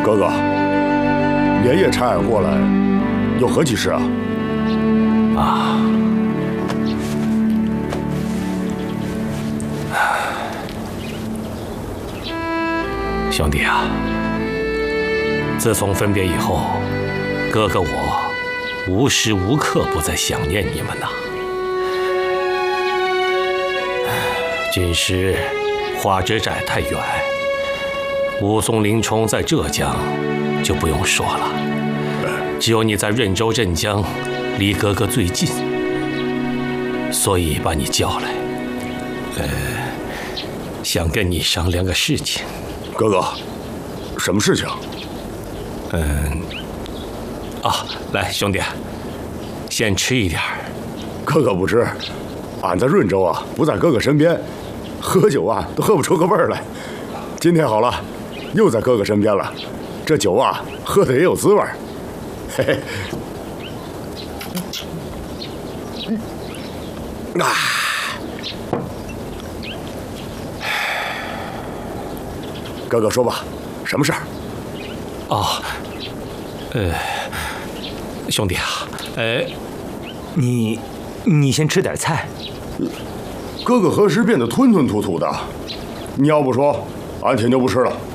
哥哥，连夜差俺过来，有何急事啊？ 啊，兄弟啊，自从分别以后，哥哥我无时无刻不在想念你们呐。军师花枝寨太远，武松、林冲在浙江，就不用说了。只有你在润州镇江，离哥哥最近，所以把你叫来。想跟你商量个事情。 哥哥，什么事情？ 来，兄弟，先吃一点。 哥哥不吃，俺在润州啊，不在哥哥身边，喝酒啊都喝不出个味儿来。今天好了，又在哥哥身边了，这酒啊喝的也有滋味儿。嘿嘿。哥哥说吧，什么事儿？ 兄弟啊， 你先吃点菜。 哥哥何时变得吞吞吐吐的？你要不说，俺铁牛不吃了。